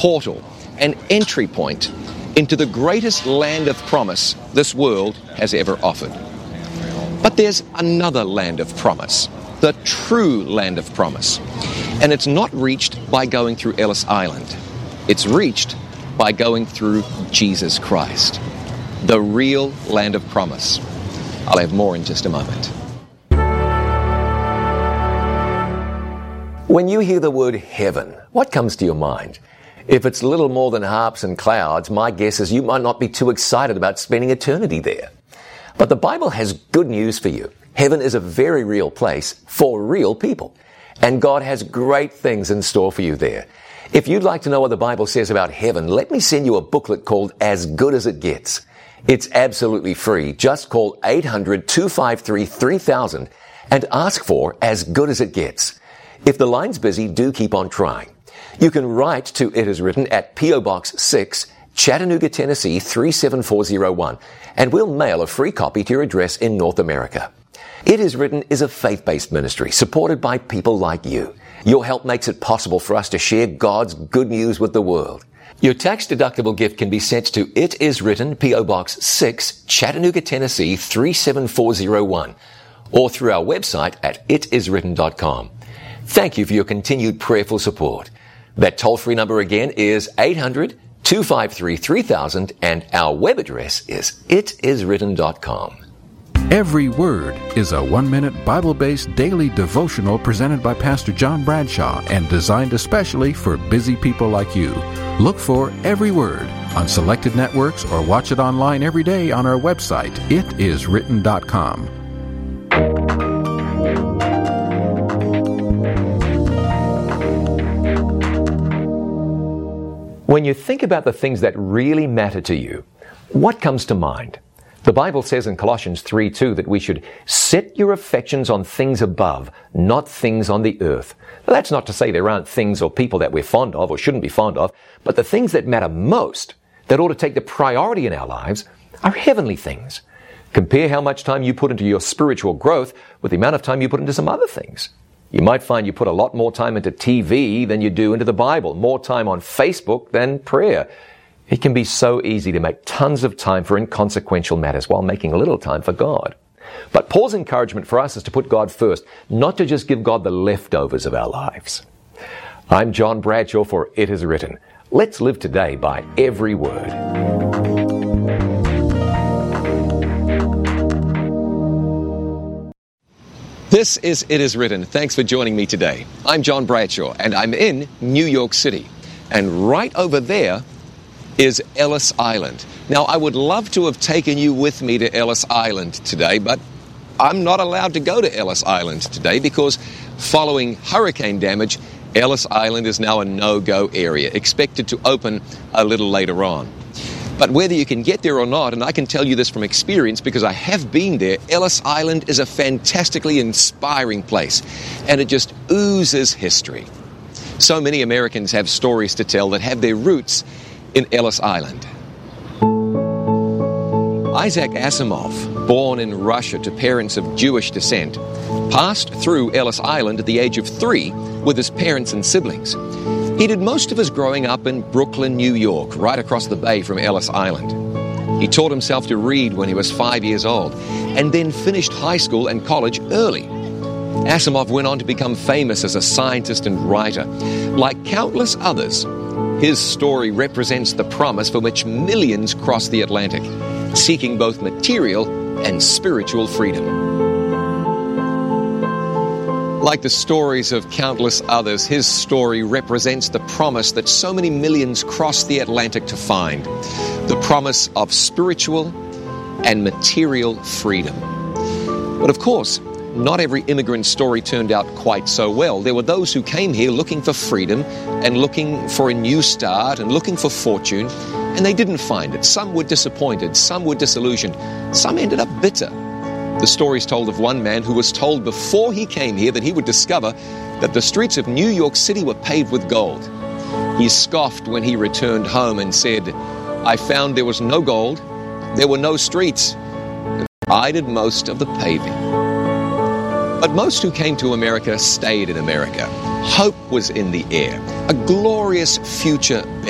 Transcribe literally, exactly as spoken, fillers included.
portal, an entry point into the greatest land of promise this world has ever offered. But there's another land of promise, the true land of promise. And it's not reached by going through Ellis Island. It's reached by going through Jesus Christ, the real land of promise. I'll have more in just a moment. When you hear the word heaven, what comes to your mind? If it's little more than harps and clouds, my guess is you might not be too excited about spending eternity there. But the Bible has good news for you. Heaven is a very real place for real people. And God has great things in store for you there. If you'd like to know what the Bible says about heaven, let me send you a booklet called As Good as It Gets. It's absolutely free. Just call eight hundred, two five three, three thousand and ask for As Good as It Gets. If the line's busy, do keep on trying. You can write to It Is Written at P O Box six, Chattanooga, Tennessee three seven four zero one, and we'll mail a free copy to your address in North America. It Is Written is a faith-based ministry supported by people like you. Your help makes it possible for us to share God's good news with the world. Your tax-deductible gift can be sent to It Is Written, P O Box six, Chattanooga, Tennessee three seven four zero one, or through our website at it is written dot com. Thank you for your continued prayerful support. That toll-free number again is eight hundred, two five three, three thousand, and our web address is it is written dot com. Every Word is a one-minute Bible-based daily devotional presented by Pastor John Bradshaw and designed especially for busy people like you. Look for Every Word on selected networks or watch it online every day on our website, it is written dot com. When you think about the things that really matter to you, what comes to mind? The Bible says in Colossians three two that we should set your affections on things above, not things on the earth. Now, that's not to say there aren't things or people that we're fond of or shouldn't be fond of, but the things that matter most, that ought to take the priority in our lives, are heavenly things. Compare how much time you put into your spiritual growth with the amount of time you put into some other things. You might find you put a lot more time into T V than you do into the Bible, more time on Facebook than prayer. It can be so easy to make tons of time for inconsequential matters while making a little time for God. But Paul's encouragement for us is to put God first, not to just give God the leftovers of our lives. I'm John Bradshaw for It Is Written. Let's live today by every word. This is It Is Written. Thanks for joining me today. I'm John Bradshaw, and I'm in New York City. And right over there is Ellis Island. Now, I would love to have taken you with me to Ellis Island today, but I'm not allowed to go to Ellis Island today because following hurricane damage, Ellis Island is now a no-go area, expected to open a little later on. But whether you can get there or not, and I can tell you this from experience because I have been there, Ellis Island is a fantastically inspiring place, and it just oozes history. So many Americans have stories to tell that have their roots in Ellis Island. Isaac Asimov, born in Russia to parents of Jewish descent, passed through Ellis Island at the age of three with his parents and siblings. He did most of his growing up in Brooklyn, New York, right across the bay from Ellis Island. He taught himself to read when he was five years old, and then finished high school and college early. Asimov went on to become famous as a scientist and writer. Like countless others, his story represents the promise for which millions cross the Atlantic, seeking both material and spiritual freedom. Like the stories of countless others, his story represents the promise that so many millions cross the Atlantic to find, the promise of spiritual and material freedom. But of course, not every immigrant story turned out quite so well. There were those who came here looking for freedom and looking for a new start and looking for fortune, and they didn't find it. Some were disappointed, some were disillusioned, some ended up bitter. The story's told of one man who was told before he came here that he would discover that the streets of New York City were paved with gold. He scoffed when he returned home and said, "I found there was no gold, there were no streets, and I did most of the paving." But most who came to America stayed in America. Hope was in the air. A glorious future